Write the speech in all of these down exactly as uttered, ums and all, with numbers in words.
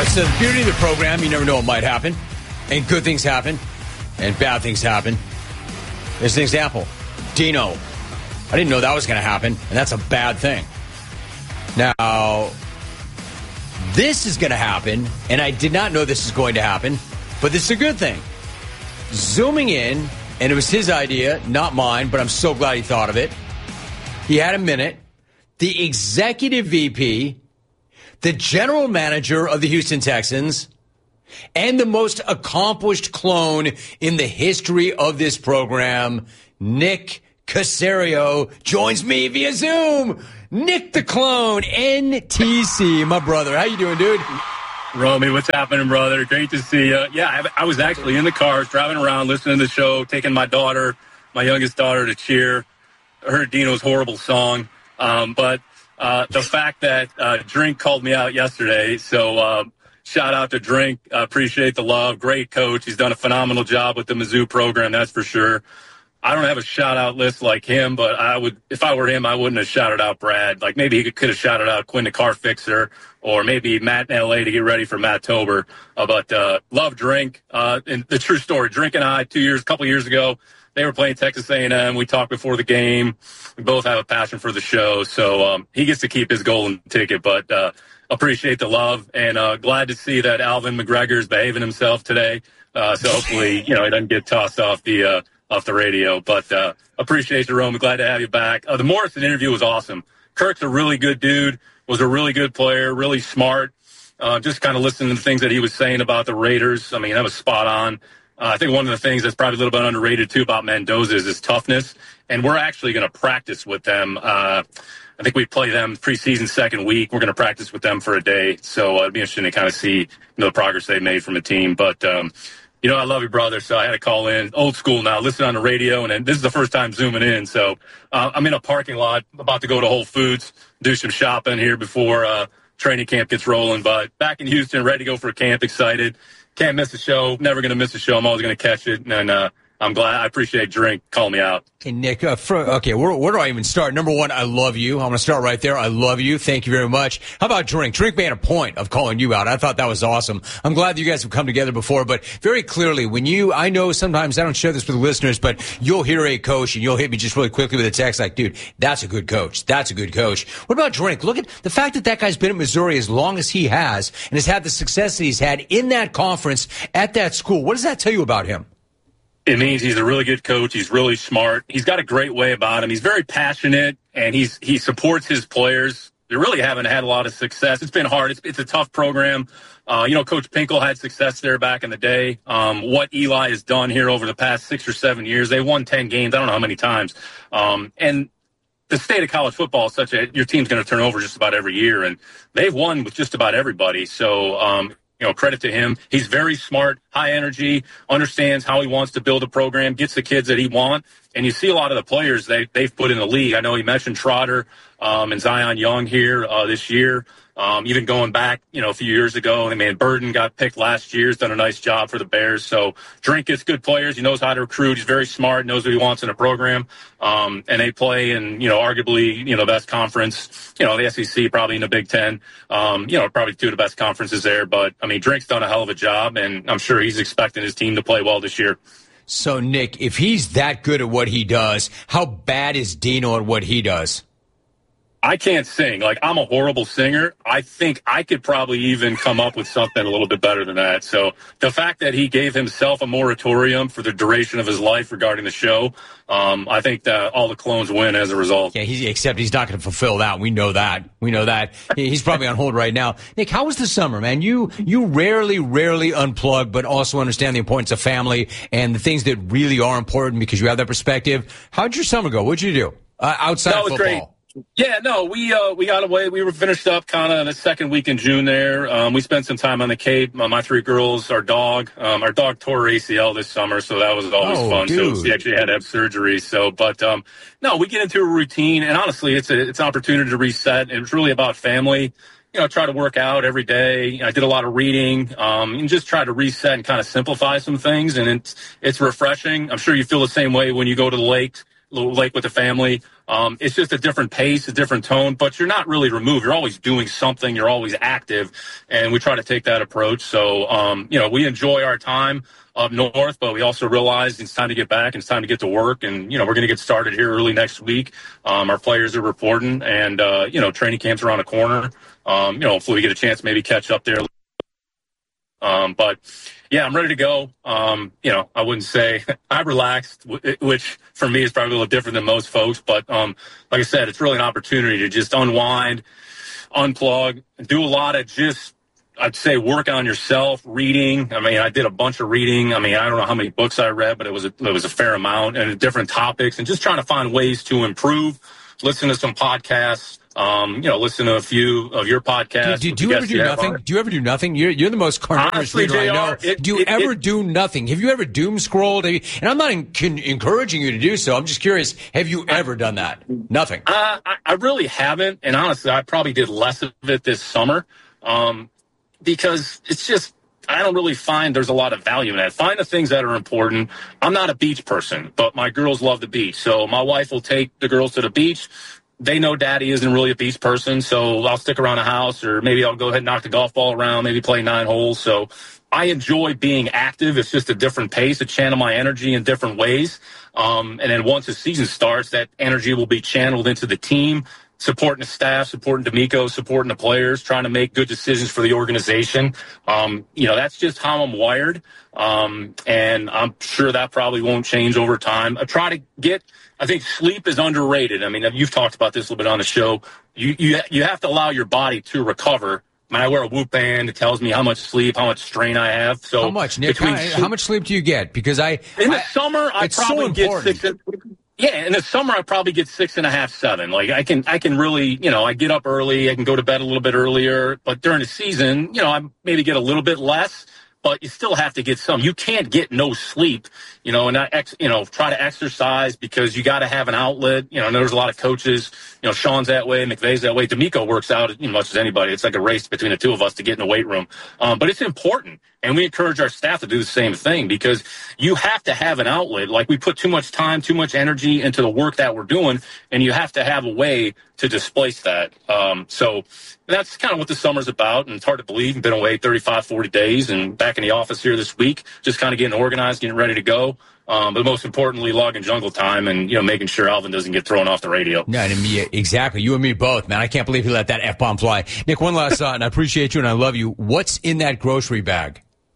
Uh, so the beauty of the program, you never know what might happen. And good things happen. And bad things happen. There's an example. Dino. I didn't know that was going to happen. And that's a bad thing. Now, this is going to happen. And I did not know this is going to happen. But this is a good thing. Zooming in. And it was his idea, not mine. But I'm so glad he thought of it. He had a minute. The executive V P, the general manager of the Houston Texans, and the most accomplished clone in the history of this program, Nick Caserio, joins me via Zoom. Nick the Clone, N T C, my brother. How you doing, dude? Romy, what's happening, brother? Great to see you. Yeah, I, I was actually in the car, driving around, listening to the show, taking my daughter, my youngest daughter, to cheer. I heard Dino's horrible song. Um, but uh, the fact that uh, Drink called me out yesterday, so uh, shout out to Drink. I appreciate the love. Great coach. He's done a phenomenal job with the Mizzou program, that's for sure. I don't have a shout-out list like him, but I would, if I were him, I wouldn't have shouted out Brad. Like maybe he could have shouted out Quinn the Car Fixer, or maybe Matt in L A to get ready for Matt Tober. Uh, but uh, love Drink. Uh, and the true story, Drink and I, two years, a couple years ago, they were playing Texas A and M. We talked before the game. We both have a passion for the show, so um, he gets to keep his golden ticket. But uh, appreciate the love, and uh, glad to see that Alvin McGregor is behaving himself today. Uh, so hopefully, you know, he doesn't get tossed off the uh, off the radio. But uh, appreciate you, Rome. Glad to have you back. Uh, the Morrison interview was awesome. Kirk's a really good dude. Was a really good player. Really smart. Uh, just kind of listening to the things that he was saying about the Raiders. I mean, that was spot on. Uh, I think one of the things that's probably a little bit underrated, too, about Mendoza is his toughness. And we're actually going to practice with them. Uh, I think we play them preseason second week. We're going to practice with them for a day. So uh, it'd be interesting to kind of see, you know, the progress they've made from a team. But, um, you know, I love you, brother. So I had to call in. Old school now. Listen on the radio. And then this is the first time zooming in. So uh, I'm in a parking lot about to go to Whole Foods, do some shopping here before uh, training camp gets rolling. But back in Houston, ready to go for camp, excited. Can't miss a show. Never going to miss a show. I'm always going to catch it. And uh, I'm glad. I appreciate Drink calling me out. Hey, Nick, uh, for, okay, where, where do I even start? Number one, I love you. I'm going to start right there. I love you. Thank you very much. How about Drink? Drink made a point of calling you out. I thought that was awesome. I'm glad that you guys have come together before, but very clearly, when you, I know sometimes I don't share this with the listeners, but you'll hear a coach and you'll hit me just really quickly with a text like, dude, that's a good coach. That's a good coach. What about Drink? Look at the fact that that guy's been at Missouri as long as he has and has had the success that he's had in that conference at that school. What does that tell you about him? It means he's a really good coach. He's really smart. He's got a great way about him. He's very passionate, and he's he supports his players. They really haven't had a lot of success. It's been hard. It's, it's a tough program. Uh, you know, Coach Pinkel had success there back in the day. Um, what Eli has done here over the past six or seven years, they won ten games. I don't know how many times. Um, and the state of college football is such a – your team's going to turn over just about every year, and they've won with just about everybody. So, um you know, credit to him. He's very smart, high energy, understands how he wants to build a program, gets the kids that he wants. And you see a lot of the players they, they've put in the league. I know he mentioned Trotter um, and Zion Young here uh, this year. Um, even going back, you know, a few years ago, I mean, Burden got picked last year. He's done a nice job for the Bears. So Drink gets good players. He knows how to recruit. He's very smart, knows what he wants in a program. Um, and they play in, you know, arguably, you know, best conference, you know, the S E C, probably in the Big Ten, um, you know, probably two of the best conferences there. But, I mean, Drink's done a hell of a job, and I'm sure he's expecting his team to play well this year. So, Nick, if he's that good at what he does, how bad is Dino at what he does? I can't sing. Like, I'm a horrible singer. I think I could probably even come up with something a little bit better than that. So the fact that he gave himself a moratorium for the duration of his life regarding the show, um, I think that all the clones win as a result. Yeah, he's, except he's not going to fulfill that. We know that. We know that. He's probably on hold right now. Nick, how was the summer, man? You you rarely, rarely unplug, but also understand the importance of family and the things that really are important because you have that perspective. How'd your summer go? What'd you do uh, outside of football? Great. Yeah, no, we uh, we got away. We were finished up kind of in the second week in June there. Um, we spent some time on the Cape. Uh, my three girls, our dog. Um, our dog tore her A C L this summer, so that was always oh, fun. Dude. So she actually had to have surgery. So, but um, no, we get into a routine, and honestly, it's a it's an opportunity to reset. It was really about family. You know, try to work out every day. I did a lot of reading, um, and just try to reset and kind of simplify some things. And it's it's refreshing. I'm sure you feel the same way when you go to the lake, lake with the family. Um, it's just a different pace, a different tone, but you're not really removed. You're always doing something. You're always active, and we try to take that approach. So, um, you know, we enjoy our time up north, but we also realize it's time to get back and it's time to get to work. And, you know, we're going to get started here early next week. Um, our players are reporting, and, uh, you know, training camp's around the corner. Um, you know, hopefully we get a chance to maybe catch up there. Um, but, yeah, I'm ready to go. Um, you know, I wouldn't say I relaxed, which for me is probably a little different than most folks. But um, like I said, it's really an opportunity to just unwind, unplug, do a lot of just, I'd say, work on yourself, reading. I mean, I did a bunch of reading. I mean, I don't know how many books I read, but it was a, it was a fair amount, and different topics, and just trying to find ways to improve, listen to some podcasts. Um, you know, listen to a few of your podcasts. Do, do, do you ever do nothing? Do you ever do nothing? You're, you're the most carnivorous reader I know. It, do you it, ever it, do nothing? Have you ever doom scrolled? You, and I'm not in, con, encouraging you to do so. I'm just curious. Have you ever done that? Nothing. Uh, I, I really haven't. And honestly, I probably did less of it this summer. Um, because it's just, I don't really find there's a lot of value in that. Find the things that are important. I'm not a beach person, but my girls love the beach. So my wife will take the girls to the beach. They know daddy isn't really a beach person, so I'll stick around the house, or maybe I'll go ahead and knock the golf ball around, maybe play nine holes. So I enjoy being active. It's just a different pace to channel my energy in different ways. Um, and then once the season starts, that energy will be channeled into the team, supporting the staff, supporting D'Amico, supporting the players, trying to make good decisions for the organization. Um, you know, that's just how I'm wired. Um, and I'm sure that probably won't change over time. I try to get, I think sleep is underrated. I mean, you've talked about this a little bit on the show. You, you, you have to allow your body to recover. I mean, I wear a Whoop band. It tells me how much sleep, how much strain I have. So how much, Nick? How, how much sleep do you get? Because I, in the I, summer, I probably so get six. And, yeah, in the summer, I probably get six and a half, seven. Like I can, I can really, you know, I get up early. I can go to bed a little bit earlier. But during the season, you know, I maybe get a little bit less. But you still have to get some. You can't get no sleep, you know, and not ex, you know, try to exercise because you got to have an outlet. You know, and there's a lot of coaches, you know, Sean's that way, McVay's that way. D'Amico works out as much as anybody. It's like a race between the two of us to get in the weight room. Um, but it's important. And we encourage our staff to do the same thing because you have to have an outlet. Like we put too much time, too much energy into the work that we're doing, and you have to have a way to displace that. Um, so that's kind of what the summer's about, and it's hard to believe. I've been away thirty-five, forty days and back in the office here this week, just kind of getting organized, getting ready to go. Um, but most importantly, logging jungle time and, you know, making sure Alvin doesn't get thrown off the radio. No, and me, exactly. You and me both, man. I can't believe you let that F-bomb fly. Nick, one last thought, and I appreciate you and I love you. What's in that grocery bag?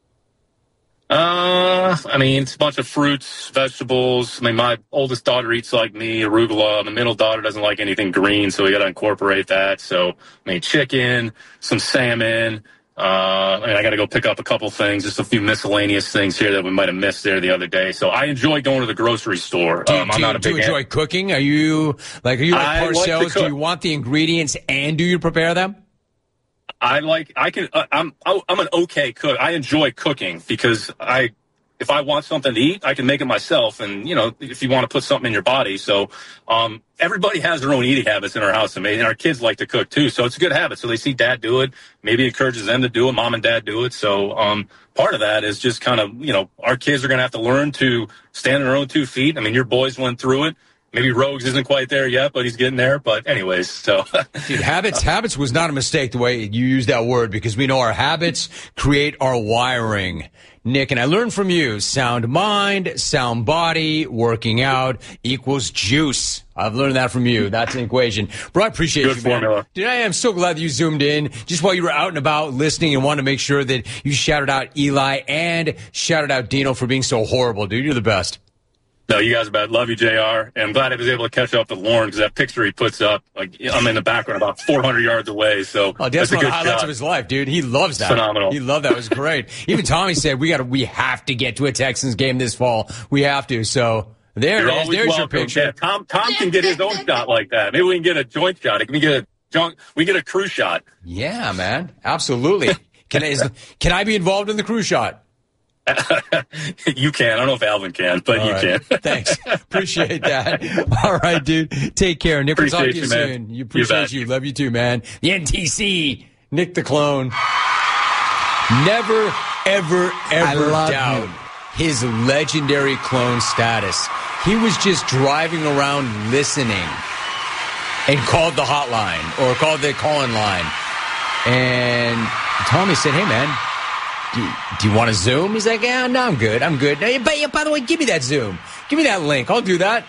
Uh, I mean, it's a bunch of fruits, vegetables. I mean, my oldest daughter eats like me, arugula. My middle daughter doesn't like anything green, so we got to incorporate that. So, I mean, chicken, some salmon. Uh, and I got to go pick up a couple things, just a few miscellaneous things here that we might have missed there the other day. So I enjoy going to the grocery store. Do, um, do, I'm not a do big you enjoy an- cooking? Are you like, are you like I Parcells? like to do you want the ingredients and do you prepare them? I like, I can, uh, I'm, I'm an okay cook. I enjoy cooking because I, if I want something to eat, I can make it myself. And, you know, if you want to put something in your body. So, um, everybody has their own eating habits in our house. And our kids like to cook too. So it's a good habit. So they see dad do it. Maybe it encourages them to do it. Mom and dad do it. So, um, part of that is just kind of, you know, our kids are going to have to learn to stand on their own two feet. I mean, your boys went through it. Maybe Rogues isn't quite there yet, but he's getting there. But anyways, so. Dude, habits, habits was not a mistake the way you used that word because we know our habits create our wiring. Nick, and I learned from you, sound mind, sound body, working out equals juice. I've learned that from you. That's an equation. Bro, I appreciate Good you, man. formula. Dude, I am so glad that you zoomed in just while you were out and about listening and wanted to make sure that you shouted out Eli and shouted out Dino for being so horrible, dude. You're the best. No, you guys are bad. Love you, J R. And I'm glad I was able to catch up with Lauren because that picture he puts up, like I'm in the background about four hundred yards away. So oh, that's, that's a one of good the highlights shot. of his life, dude. He loves that. Phenomenal. He loved that. It was great. Even Tommy said we got to, we have to get to a Texans game this fall. We have to. So there You're it is. There's welcome. your picture. Yeah, Tom, Tom can get his own shot like that. Maybe we can get a joint shot. Can we get a junk? We get a crew shot. Yeah, man. Absolutely. Can I, is, can I be involved in the crew shot? You can. I don't know if Alvin can, but All you right. can. Thanks. Appreciate that. All right, dude. Take care. Nick, we'll talk to you, you soon. man. You appreciate you. you. Love you too, man. The N T C, Nick the Clone. Never, ever, ever doubt him. His legendary clone status. He was just driving around listening and called the hotline or called the call-in line. And Tommy said, hey, man, do you, do you want to Zoom? He's like, yeah, no, I'm good. I'm good. But by the way, give me that Zoom. Give me that link. I'll do that.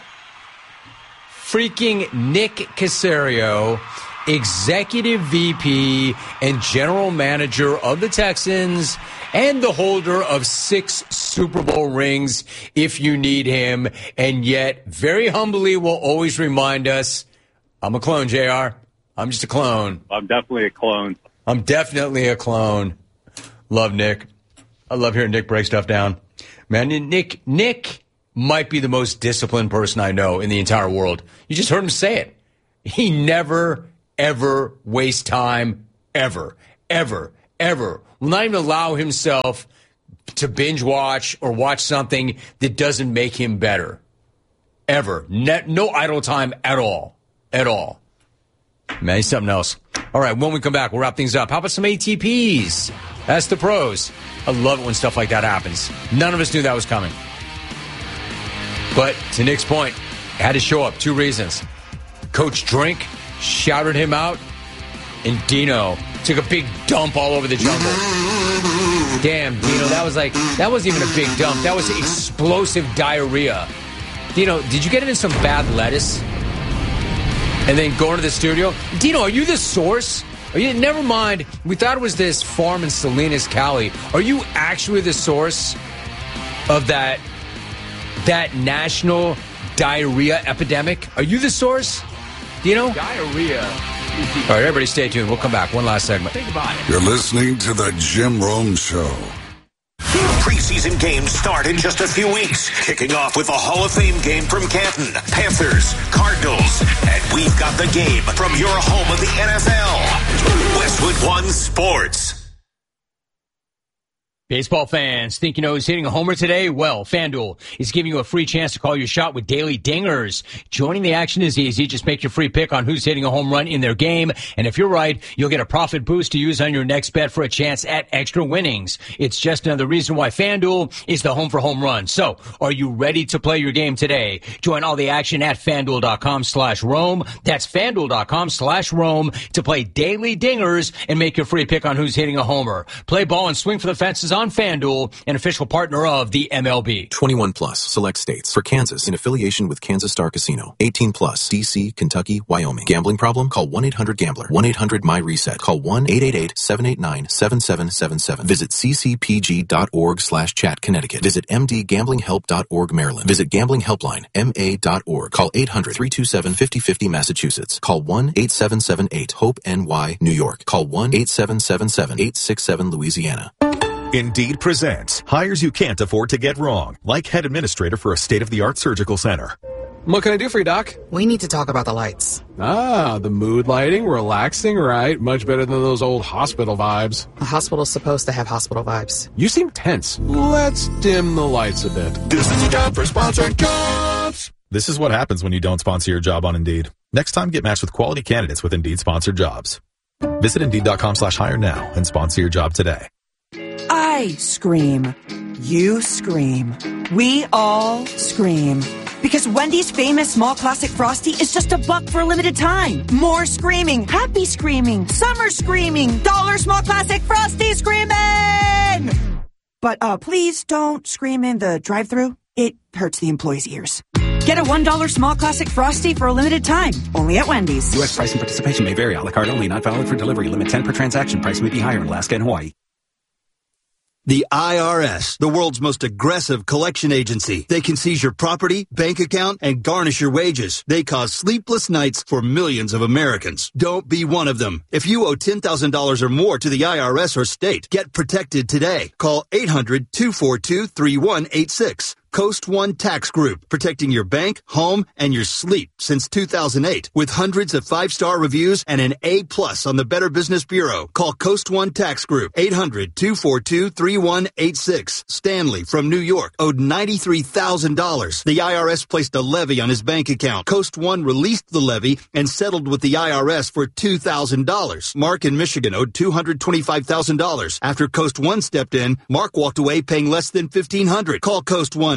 Freaking Nick Caserio, Executive V P and General Manager of the Texans and the holder of six Super Bowl rings if you need him, and yet very humbly will always remind us, I'm a clone, J R. I'm just a clone. I'm definitely a clone. I'm definitely a clone. Love Nick. I love hearing Nick break stuff down. Man, Nick, Nick might be the most disciplined person I know in the entire world. You just heard him say it. He never, ever wastes time, ever, ever, ever. Will not even allow himself to binge watch or watch something that doesn't make him better. Ever. Ne- no idle time at all. At all. Man, he's something else. All right, when we come back, we'll wrap things up. How about some A T Ps? That's the pros. I love it when stuff like that happens. None of us knew that was coming. But to Nick's point, it had to show up. Two reasons. Coach Drink shouted him out, and Dino took a big dump all over the jungle. Damn, Dino, that was like, that wasn't even a big dump. That was explosive diarrhea. Dino, did you get it in some bad lettuce? And then go into the studio? Dino, are you the source? Are you, never mind. We thought it was this farm in Salinas, Cali. Are you actually the source of that, that national diarrhea epidemic? Are you the source? Dino? Diarrhea. All right, everybody stay tuned. We'll come back. One last segment. Think about it. You're listening to the Jim Rome Show. Preseason games start in just a few weeks, kicking off with a Hall of Fame game from Canton, Panthers, Cardinals, and we've got the game from your home of the N F L, Westwood One Sports. Baseball fans, think you know who's hitting a homer today? Well, FanDuel is giving you a free chance to call your shot with daily dingers. Joining the action is easy. Just make your free pick on who's hitting a home run in their game. And if you're right, you'll get a profit boost to use on your next bet for a chance at extra winnings. It's just another reason why FanDuel is the home for home runs. So, are you ready to play your game today? Join all the action at FanDuel.com slash Rome. That's FanDuel.com slash Rome to play daily dingers and make your free pick on who's hitting a homer. Play ball and swing for the fences on FanDuel, an official partner of the M L B. twenty-one plus, select states. For Kansas, in affiliation with Kansas Star Casino. eighteen plus, D C, Kentucky, Wyoming. Gambling problem? Call one eight hundred gambler. one eight hundred my reset. Call one eight eight eight seven eight nine seven seven seven seven. Visit ccpg.org slash chat Connecticut. Visit m d gambling help dot org Maryland. Visit Gambling Helpline, M A dot org. Call eight hundred three two seven five zero five zero Massachusetts. Call one eight seven seven eight HOPE N Y New York. Call one eight seven seven seven eight six seven Louisiana. Indeed presents hires you can't afford to get wrong, like head administrator for a state-of-the-art surgical center. What can I do for you, Doc? We need to talk about the lights. Ah, the mood lighting, relaxing, right? Much better than those old hospital vibes. A hospital's supposed to have hospital vibes. You seem tense. Let's dim the lights a bit. This is a job for sponsored jobs. This is what happens when you don't sponsor your job on Indeed. Next time, get matched with quality candidates with Indeed-sponsored jobs. Visit Indeed.com slash hire now and sponsor your job today. I scream. You scream. We all scream. Because Wendy's famous small classic Frosty is just a buck for a limited time. More screaming. Happy screaming. Summer screaming. Dollar small classic Frosty screaming! But uh, please don't scream in the drive-thru. It hurts the employees' ears. Get a one dollar small classic Frosty for a limited time. Only at Wendy's. U S price and participation may vary. A la carte only. Not valid for delivery. Limit ten per transaction. Price may be higher in Alaska and Hawaii. The I R S, the world's most aggressive collection agency. They can seize your property, bank account, and garnish your wages. They cause sleepless nights for millions of Americans. Don't be one of them. If you owe ten thousand dollars or more to the I R S or state, get protected today. Call eight hundred two four two three one eight six. Coast One Tax Group, protecting your bank, home, and your sleep since two thousand eight. With hundreds of five-star reviews and an A plus on the Better Business Bureau. Call Coast One Tax Group, eight hundred two four two three one eight six. Stanley from New York owed ninety-three thousand dollars. The I R S placed a levy on his bank account. Coast One released the levy and settled with the I R S for two thousand dollars. Mark in Michigan owed two hundred twenty-five thousand dollars. After Coast One stepped in, Mark walked away paying less than fifteen hundred dollars. Call Coast One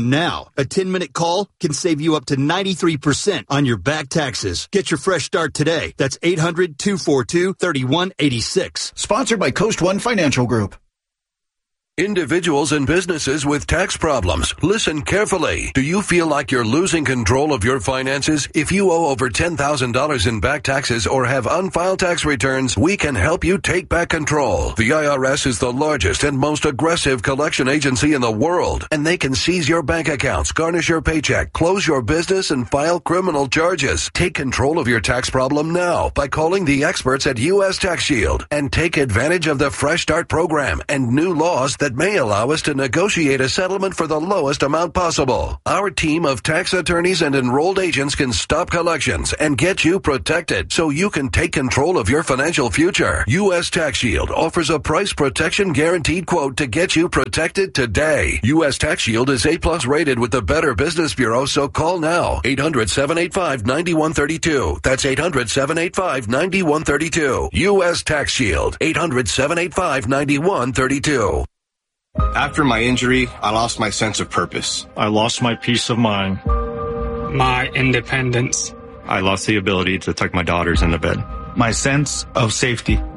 problem now. A ten-minute call can save you up to ninety-three percent on your back taxes. Get your fresh start today. That's eight hundred, two four two, three one eight six. Sponsored by Coast One Financial Group. Individuals and businesses with tax problems, listen carefully. Do you feel like you're losing control of your finances? If you owe over ten thousand dollars in back taxes or have unfiled tax returns, we can help you take back control. The I R S is the largest and most aggressive collection agency in the world, and they can seize your bank accounts, garnish your paycheck, close your business, and file criminal charges. Take control of your tax problem now by calling the experts at U S Tax Shield and take advantage of the Fresh Start program and new laws that that may allow us to negotiate a settlement for the lowest amount possible. Our team of tax attorneys and enrolled agents can stop collections and get you protected so you can take control of your financial future. U S Tax Shield offers a price protection guaranteed quote to get you protected today. U S Tax Shield is A plus rated with the Better Business Bureau, so call now. eight hundred, seven eight five, nine one three two. That's eight hundred, seven eight five, nine one three two. U S Tax Shield. eight hundred, seven eight five, nine one three two. After my injury, I lost my sense of purpose. I lost my peace of mind. My independence. I lost the ability to tuck my daughters into bed. My sense of safety.